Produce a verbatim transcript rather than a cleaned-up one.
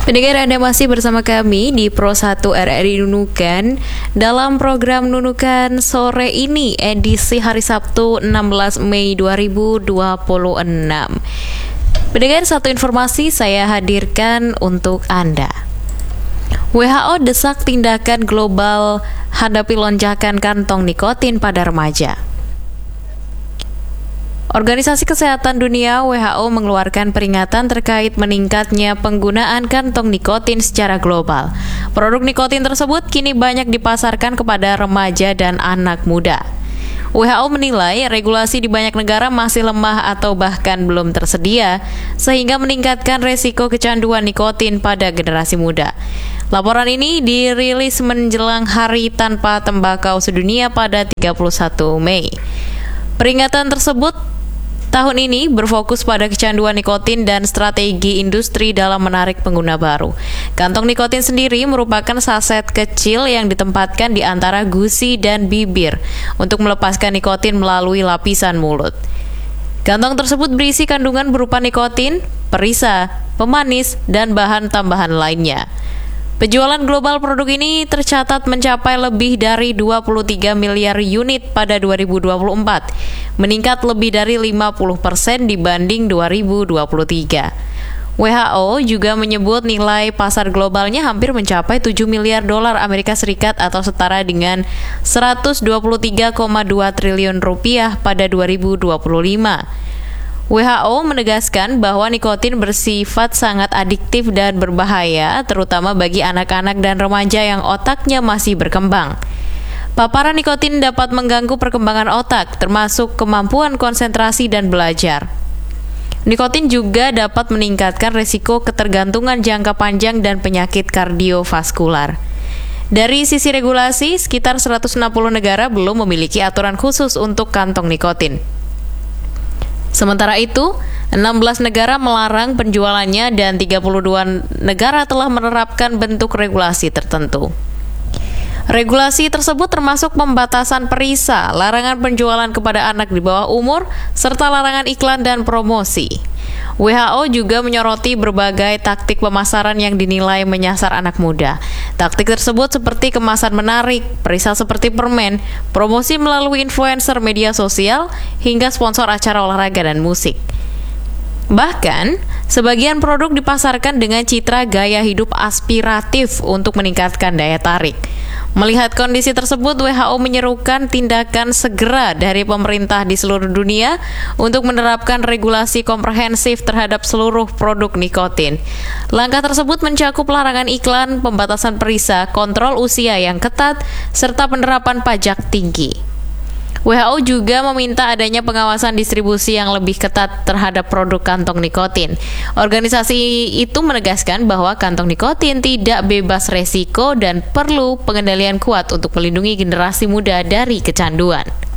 Pendengar, Anda masih bersama kami di Pro satu R R I Nunukan dalam program Nunukan sore ini edisi hari Sabtu enam belas Mei dua ribu dua puluh enam. Pendengar, satu informasi saya hadirkan untuk Anda. W H O desak tindakan global hadapi lonjakan kantong nikotin pada remaja. Organisasi Kesehatan Dunia W H O mengeluarkan peringatan terkait meningkatnya penggunaan kantong nikotin secara global. Produk nikotin tersebut kini banyak dipasarkan kepada remaja dan anak muda. W H O menilai regulasi di banyak negara masih lemah atau bahkan belum tersedia, sehingga meningkatkan resiko kecanduan nikotin pada generasi muda. Laporan ini dirilis menjelang Hari Tanpa Tembakau Sedunia pada tiga puluh satu Mei. Peringatan tersebut tahun ini berfokus pada kecanduan nikotin dan strategi industri dalam menarik pengguna baru. Kantong nikotin sendiri merupakan saset kecil yang ditempatkan di antara gusi dan bibir untuk melepaskan nikotin melalui lapisan mulut. Kantong tersebut berisi kandungan berupa nikotin, perisa, pemanis, dan bahan tambahan lainnya. Penjualan global produk ini tercatat mencapai lebih dari dua puluh tiga miliar unit pada dua ribu dua puluh empat, meningkat lebih dari lima puluh persen dibanding dua ribu dua puluh tiga. W H O juga menyebut nilai pasar globalnya hampir mencapai tujuh miliar dolar Amerika Serikat atau setara dengan seratus dua puluh tiga koma dua triliun rupiah pada dua ribu dua puluh lima. W H O menegaskan bahwa nikotin bersifat sangat adiktif dan berbahaya, terutama bagi anak-anak dan remaja yang otaknya masih berkembang. Paparan nikotin dapat mengganggu perkembangan otak, termasuk kemampuan konsentrasi dan belajar. Nikotin juga dapat meningkatkan risiko ketergantungan jangka panjang dan penyakit kardiovaskular. Dari sisi regulasi, sekitar seratus enam puluh negara belum memiliki aturan khusus untuk kantong nikotin. Sementara itu, enam belas negara melarang penjualannya dan tiga puluh dua negara telah menerapkan bentuk regulasi tertentu. Regulasi tersebut termasuk pembatasan perisa, larangan penjualan kepada anak di bawah umur, serta larangan iklan dan promosi. W H O juga menyoroti berbagai taktik pemasaran yang dinilai menyasar anak muda. Taktik tersebut seperti kemasan menarik, perisa seperti permen, promosi melalui influencer media sosial, hingga sponsor acara olahraga dan musik. Bahkan, sebagian produk dipasarkan dengan citra gaya hidup aspiratif untuk meningkatkan daya tarik. Melihat kondisi tersebut, W H O menyerukan tindakan segera dari pemerintah di seluruh dunia untuk menerapkan regulasi komprehensif terhadap seluruh produk nikotin. Langkah tersebut mencakup larangan iklan, pembatasan perisa, kontrol usia yang ketat, serta penerapan pajak tinggi. W H O juga meminta adanya pengawasan distribusi yang lebih ketat terhadap produk kantong nikotin. Organisasi itu menegaskan bahwa kantong nikotin tidak bebas resiko dan perlu pengendalian kuat untuk melindungi generasi muda dari kecanduan.